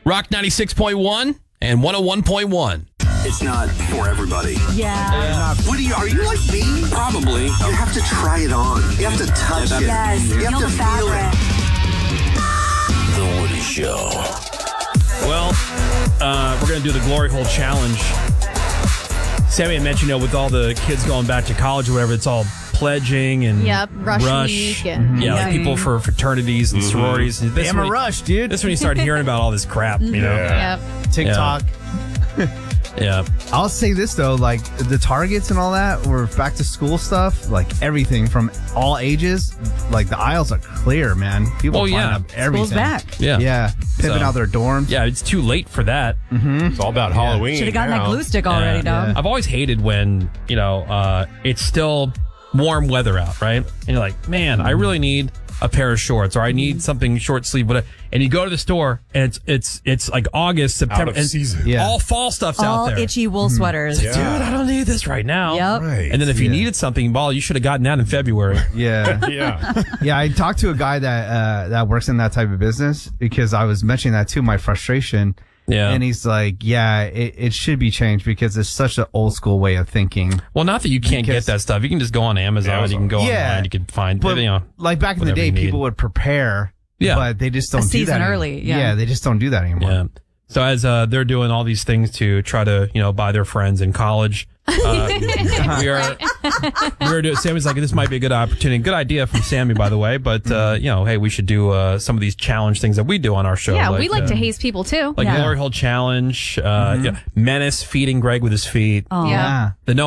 Rock 96.1 and 101.1. It's not for everybody. Yeah. Are you like me? Probably. You have to try it on. You have to touch it. Yes. You have Feel to the feel fabric. it. The Woody Show. Well, we're going to do the Glory Hole Challenge. Sammy had mentioned, with all the kids going back to college or whatever, it's all pledging and Rush Week and like people for fraternities and sororities. And I'm a Rush, dude. This is when you start hearing about all this crap, you know? Yep. TikTok. Yeah. I'll say this, though, like the Targets and all that, or back to school stuff, like everything from all ages, like the aisles are clear, man. People find up everything. School's back. Yeah. Yeah. Pimping out their dorms. Yeah, it's too late for that. It's all about Halloween. Should have gotten that glue stick already, dog. I've always hated when, it's still warm weather out, right? And you're like, man, I really need a pair of shorts, or I need something short sleeve, whatever. And you go to the store, and it's like August, September, Out of and season. all fall stuff's All out there. itchy wool sweaters. Dude, I don't need this right now. Yep. Right. And then if you needed something, you should have gotten that in February. Yeah. Yeah. Yeah, I talked to a guy that works in that type of business because I was mentioning that too, my frustration. Yeah. And he's like, yeah, it should be changed because it's such an old school way of thinking. Well, not that you can't Because- get that stuff. You can just go on Amazon. You can go online. You can find, But like back in the whatever day, you need. people would prepare. Yeah. But they just don't do season that early, yeah. they just don't do that anymore. Yeah. So as they're doing all these things to try to, buy their friends in college, we are doing. Sammy's like, this might be a good opportunity. Good idea from Sammy, by the way. But hey, we should do some of these challenge things that we do on our show. Yeah, we like to haze people too. like Glory Hole Challenge, Menace feeding Greg with his feet, Oh. Yeah. Yeah. the no